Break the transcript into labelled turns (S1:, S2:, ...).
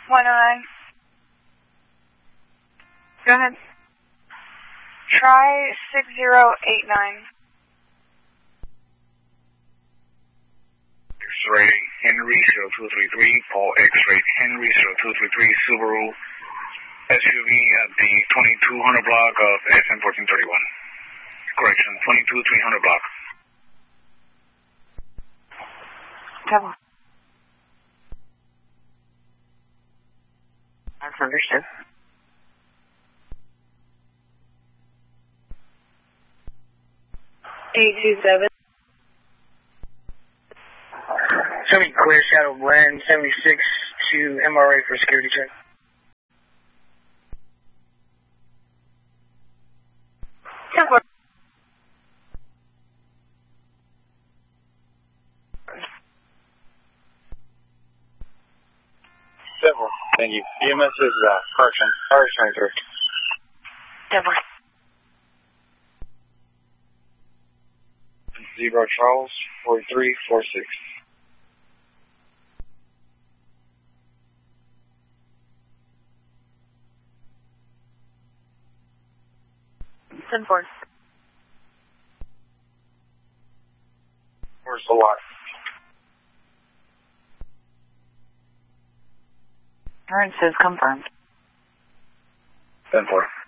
S1: 109.
S2: Go ahead.
S1: Try 6089.
S3: X-ray Henry 0233, Paul X-ray Henry 0233, Subaru SUV at the 2200 block of SM 1431. Correction, 22300 block.
S2: Double. That's understood.
S4: Show me clear shadow blend 76 to MRA for security check.
S3: Several. Thank you. EMS is correction. R23.
S2: Double.
S3: Zebra Charles 4346.
S2: Ten four.
S3: Where's the lot?
S2: Current is confirmed.
S3: 10-4.